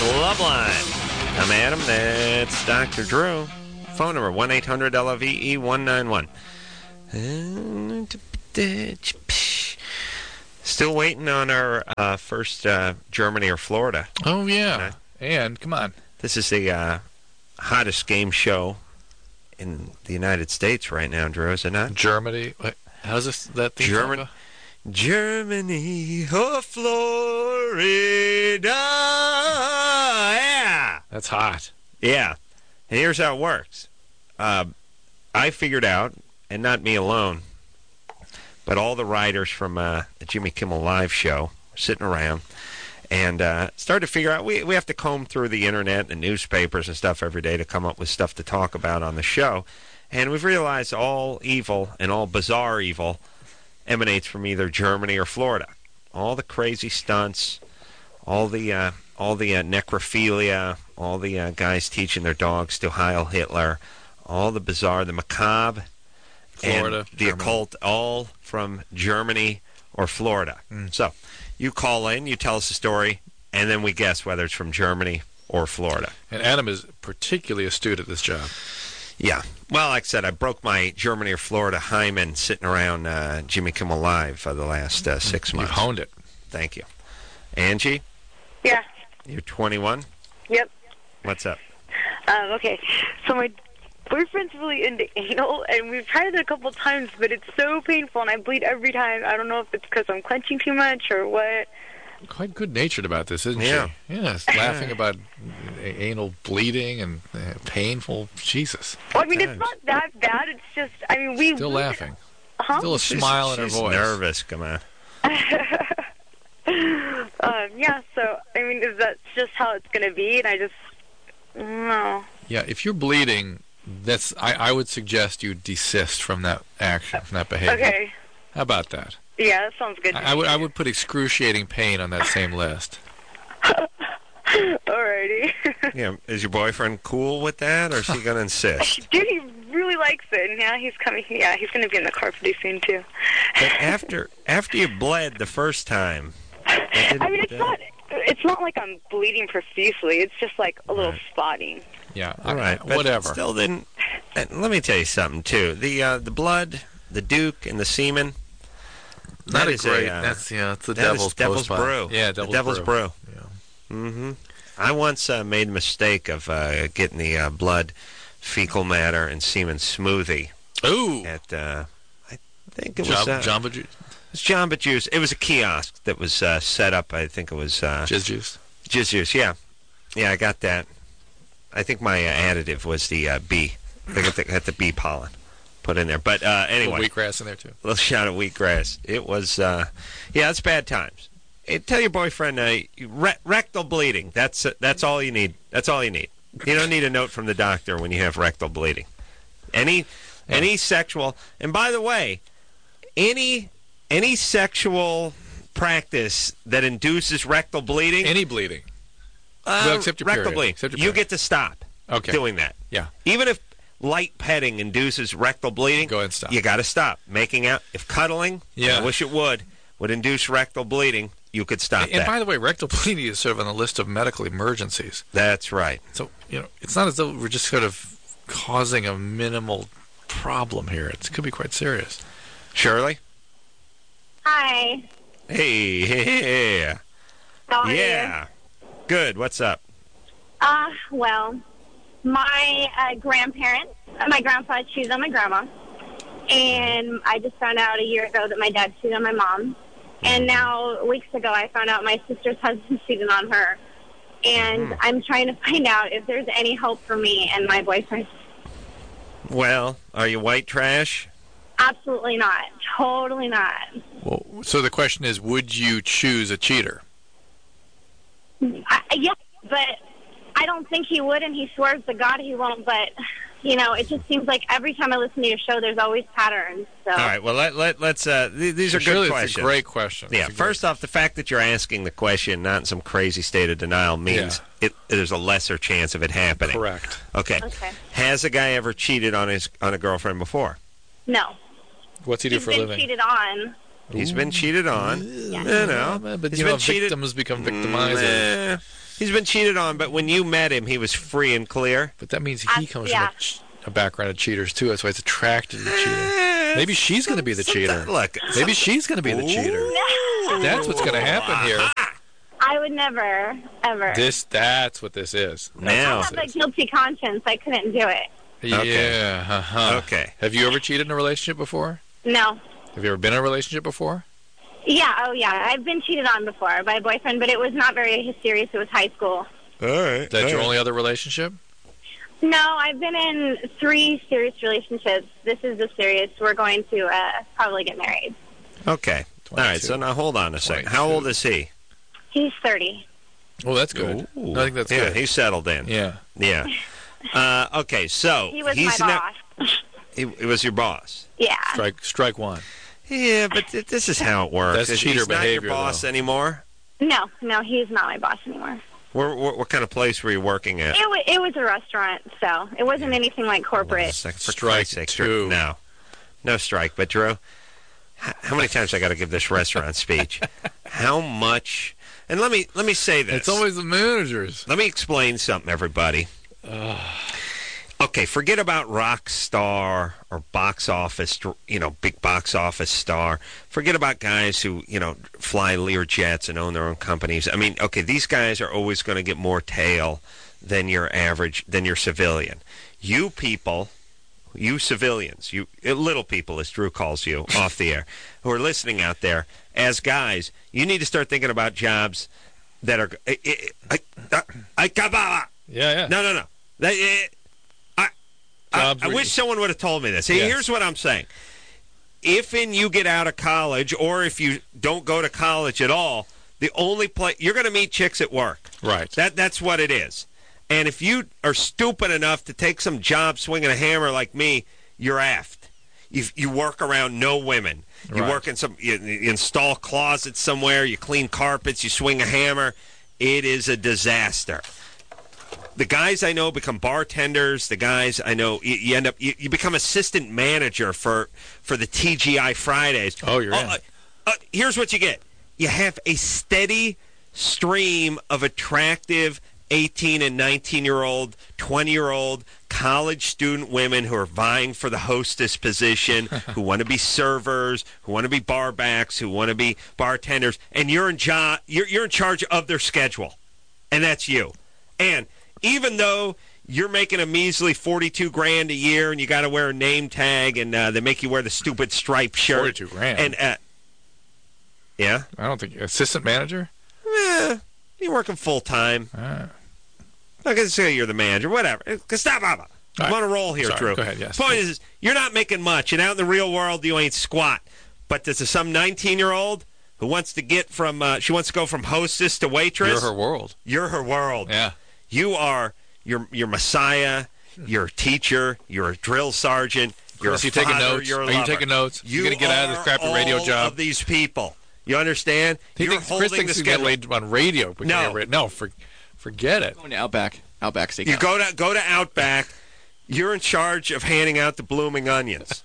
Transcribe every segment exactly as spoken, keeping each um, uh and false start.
Loveline. I'm Adam. That's Doctor Drew. Phone number one eight hundred L V E one nine one. Still waiting on our uh, first uh, Germany or Florida. Oh, yeah. Uh, and, come on. This is the uh, hottest game show in the United States right now, Drew, is it not? Germany. What? How's this, that thing? German, Germany or Florida. Yeah. That's hot. Yeah. And here's how it works. Uh, I figured out, and not me alone, but all the writers from uh, the Jimmy Kimmel Live show were sitting around and uh, started to figure out, we, we have to comb through the internet and newspapers and stuff every day to come up with stuff to talk about on the show. And we've realized all evil and all bizarre evil emanates from either Germany or Florida. All the crazy stunts, all the uh, all the uh, necrophilia, all the uh, guys teaching their dogs to Heil Hitler, all the bizarre, the macabre, Florida, and the Germany. occult, all from Germany or Florida. Mm. So you call in, you tell us a story, and then we guess whether it's from Germany or Florida. And Adam is particularly astute at this job. Yeah. Well, like I said, I broke my Germany or Florida hymen sitting around uh, Jimmy Kimmel Live for the last uh, six months. You've honed it. Thank you. Angie? Yeah. You're twenty-one? Yep. What's up? Um, okay. So my boyfriend's really into anal, and we've tried it a couple times, but it's so painful, and I bleed every time. I don't know if it's because I'm clenching too much or what. Quite good-natured about this, isn't Yeah. she? Yes, laughing about anal bleeding and uh, painful. Jesus. Well, I mean, it's not that bad. It's just, I mean, we... Still laughing. Huh? Still a She's- smile in her she's voice. nervous. Come on. um, yeah, so, I mean, is that just how it's going to be? And I just, I don't know. Yeah, if you're bleeding, that's I, I would suggest you desist from that action, from that behavior. Okay. How about that? Yeah, that sounds good. to I, I me. would I would put excruciating pain on that same list. Alrighty. Yeah. Is your boyfriend cool with that, or is he going to insist? Dude, he really likes it, and yeah, he's coming. Yeah, he's going to be in the car pretty soon, too. But after after you bled the first time... that I mean, it's didn't- not. It's not like I'm bleeding profusely. It's just like a little Right. spotting. Yeah, All I- right, but whatever. Still didn't. And let me tell you something too. The uh, the blood, the Duke, and the semen. Not that a is great. uh, that's yeah, it's the that is devil's devil's post brew. Yeah, The devil's, devil's brew. Yeah. Mm-hmm. I once uh, made a mistake of uh, getting the uh, blood, fecal matter, and semen smoothie Ooh, at. Uh, I think it was Jamba, uh, Jamba Juice, it was Jamba Juice. It was a kiosk that was uh, set up. I think it was uh, Jizz Juice. Jizz Juice. Yeah, yeah, I got that. I think my uh, additive was the uh, bee. I got the, got the bee pollen put in there. But uh, A little anyway, wheatgrass in there too. a little shot of wheatgrass. It was, uh, yeah, it's bad times. Hey, tell your boyfriend uh, re- rectal bleeding. That's uh, that's all you need. That's all you need. You don't need a note from the doctor when you have rectal bleeding. Any Yeah. any sexual, and by the way, any any sexual practice that induces rectal bleeding, Any bleeding. uh, well, except your rectal period. bleeding, Except your you period. get to stop Okay. doing that. Yeah. Even if light petting induces rectal bleeding, Go ahead and stop. you got to stop. Making out, if cuddling, Yeah. I wish it would, would induce rectal bleeding, you could stop And that. by the way, rectal bleeding is sort of on the list of medical emergencies. That's right. So, you know, it's not as though we're just sort of causing a minimal problem here. It could be quite serious. Shirley? Hi. Hey, hey, hey. How are Yeah. Good. What's up? you? Uh, well, my uh, grandparents, uh, my grandpa cheated on my grandma. And I just found out a year ago that my dad cheated on my mom. And now, weeks ago, I found out my sister's husband cheated on her. And Mhm. I'm trying to find out if there's any hope for me and my boyfriend. Well, are you white trash? Absolutely not. Totally not. Well, so the question is, would you choose a cheater? I, yeah, but I don't think he would, and he swears to God he won't. But, you know, it just seems like every time I listen to your show, there's always patterns. So. All right. Well, let, let, let's, uh, th- these are Surely good it's questions. a great question. Yeah, It's a great- first off, the fact that you're asking the question, not in some crazy state of denial, means it, there's a lesser chance of it happening. Correct. Okay. Okay. Has a guy ever cheated on his on a girlfriend before? No. What's he do He's for a been living? cheated on. He's been cheated on. Yeah. You know, But, he's you know, been cheated. victims become victimizers. Mm, eh, He's been cheated on, but when you met him, he was free and clear. But that means Uh, he comes yeah. from a, ch- a background of cheaters, too. That's why he's attracted to cheating. Maybe she's going to be the cheater. Look, Maybe she's going to be the cheater. That's what's going to happen here. I would never, ever. This, that's what this is. I now. have a guilty conscience. I couldn't do it. Okay. Yeah. Uh-huh. Okay. Have you ever cheated in a relationship before? No. Have you ever been in a relationship before? Yeah, oh yeah. I've been cheated on before by a boyfriend, but it was not very serious. It was high school. All right. That's your only other relationship? No, I've been in three serious relationships. This is the serious. We're going to uh, probably get married. Okay. All right. So now hold on a second. How old is he? He's thirty. Oh, that's good. Ooh. I think that's yeah, good. he's settled in. Yeah. Yeah. Uh, okay, so He was he's my not. boss. He, he was your boss. Yeah. Strike, strike one. Yeah, but th- this is how it works. That's Is- cheater he's behavior, not your boss though. anymore. No, no, he's not my boss anymore. Where, where, what kind of place were you working at? It, w- it was a restaurant, so it wasn't anything like Hold on a corporate. second, for Strike Christ's sake, Drew. two. No, no strike. But Drew, h- how many times I got to give this restaurant speech? How much? And let me let me say this. It's always the managers. Let me explain something, everybody. Okay, forget about rock star or box office, you know, big box office star. Forget about guys who, you know, fly Lear jets and own their own companies. I mean, okay, these guys are always going to get more tail than your average, than your civilian. You people, you civilians, you little people, as Drew calls you off the air, who are listening out there, as guys, you need to start thinking about jobs that are. I, I, I, I, Yeah, yeah. no, no, no. That, eh, I, I, Jobs I where wish you- someone would have told me this. Hey, Yes. Here's what I'm saying. If and you get out of college, or if you don't go to college at all, the only place you're going to meet chicks at work. Right. That that's what it is. And if you are stupid enough to take some job swinging a hammer like me, you're aft. You you work around no women. You Right. work in some you, you install closets somewhere. You clean carpets. You swing a hammer. It is a disaster. The guys I know become bartenders. The guys I know, you, you end up, you, you become assistant manager for, for the T G I Fridays. Oh, you're in. uh, uh, here's what you get. You have a steady stream of attractive eighteen and nineteen-year-old, twenty-year-old college student women who are vying for the hostess position, who want to be servers, who want to be bar backs, who want to be bartenders, and you're in, jo- you're, you're in charge of their schedule. And that's you. And even though you're making a measly forty-two grand a year and you got to wear a name tag and uh, they make you wear the stupid striped shirt. forty-two grand. And, uh, yeah? I don't think assistant manager. Eh, you're working full time. Ah. I can say you're the manager, whatever. Uh, Stop, Baba. I'm All right. on a roll here, Sorry, Drew. go ahead, yes. Point is, you're not making much, and out in the real world, you ain't squat. But there's some nineteen-year-old who wants to get from, uh, she wants to go from hostess to waitress. You're her world. You're her world. Yeah. You are your your messiah. You're a teacher. You're a drill sergeant. You're Chris, a you taking father, notes? You're a Are you lover. taking notes? You You gonna get out of this are crappy radio all job? of these people. You understand? He You're thinks holding Chris thinks the he's getting schedule. laid on radio. but No. can't ra- no, for, forget it. Going to Outback. Outback Steakhouse. You go to go to Outback. You're in charge of handing out the blooming onions.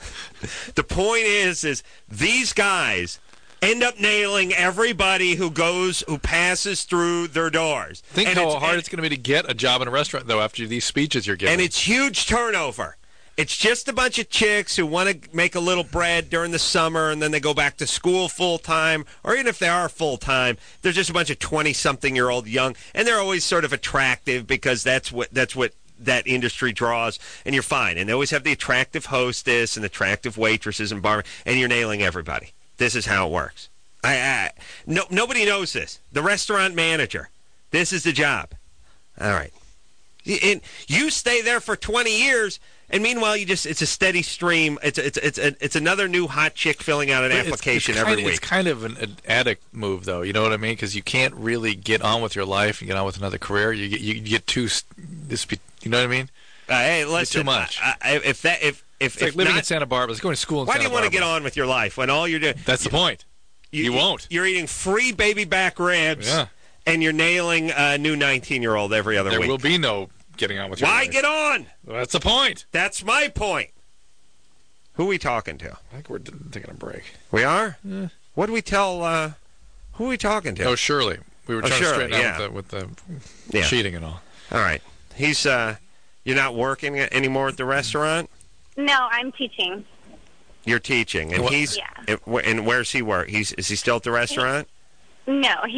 The point is, is these guys end up nailing everybody who goes, who passes through their doors. Think And how it's- hard and- it's going to be to get a job in a restaurant, though, after these speeches you're giving. And it's huge turnover. It's just a bunch of chicks who want to make a little bread during the summer and then they go back to school full time, or even if they are full time, they're just a bunch of twenty-something-year-old young, and they're always sort of attractive because that's what that's what that industry draws, and you're fine. And they always have the attractive hostess and attractive waitresses and bar, and you're nailing everybody. This is how it works. I, I no nobody knows this. The restaurant manager. This is the job. All right. And you stay there for twenty years, and meanwhile, you just—it's a steady stream. It's it's it's it's another new hot chick filling out an But it's- application it's every kind of, week. It's kind of an, an addict move, though. You know what I mean? Because you can't really get on with your life and get on with another career. You get you, you get too. s- This, be- you know what I mean? Uh, hey, listen. too much. I, I, if that if if, It's like if living not, in Santa Barbara. It's going to school in why Santa do you want to Barbara. get on with your life when all you're doing? That's the point. You won't. You're eating free baby back ribs, Yeah. and you're nailing a new nineteen-year-old every other There week. will be no getting on with your Why life. get on? That's the point. That's my point. Who are we talking to? I think we're d- taking a break. We are. What do we tell? Uh, who are we talking to? Oh, Shirley. We were Oh, trying sure, to straighten yeah. out with the, with the Yeah. cheating and all. All right. He's, uh, you're not working anymore at the restaurant? No, I'm teaching. You're teaching. And Well- he's, Yeah. and wh- and where's he work? He's, is he still at the restaurant? No,